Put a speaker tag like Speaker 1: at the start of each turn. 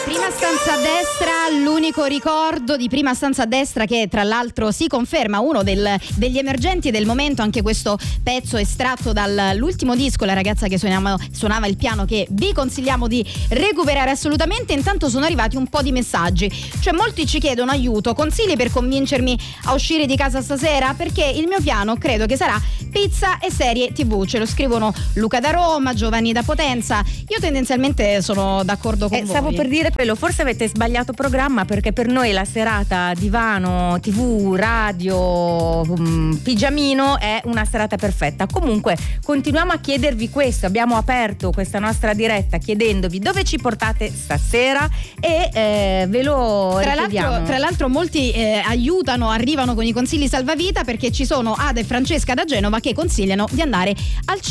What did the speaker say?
Speaker 1: Prima stanza a destra, l'unico ricordo di Prima stanza a destra, che tra l'altro si conferma uno degli emergenti del momento. Anche questo pezzo estratto dall'ultimo disco, la ragazza che suonava il piano, che vi consigliamo di recuperare assolutamente. Intanto sono arrivati un po' di messaggi, cioè molti ci chiedono aiuto, consigli per convincermi a uscire di casa stasera, perché il mio piano credo che sarà pizza e serie TV. Ce lo scrivono Luca da Roma, Giovanni da Potenza. Io tendenzialmente sono d'accordo con voi.
Speaker 2: Stavo per dire quello, forse avete sbagliato programma, perché per noi la serata divano, TV, radio, pigiamino è una serata perfetta. Comunque continuiamo a chiedervi questo, abbiamo aperto questa nostra diretta chiedendovi dove ci portate stasera e ve lo richiediamo.
Speaker 1: Tra l'altro molti arrivano con i consigli salvavita, perché ci sono Ada e Francesca da Genova che consigliano di andare al